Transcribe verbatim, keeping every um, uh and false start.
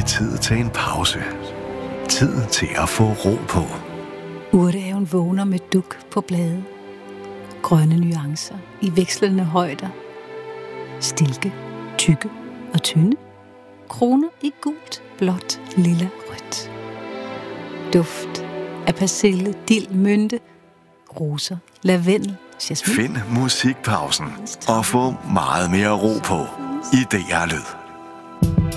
tid til en pause. Tid til at få ro på. Urtehaven vågner med duk på blade. Grønne nuancer i vekslende højder. Stilke, tykke og tynde. Kroner i gult, blåt, lilla, rødt. Duft af persille, dild, mynte, roser, lavendel, jasmin. Find musikpausen og få meget mere ro på i D R Lyd.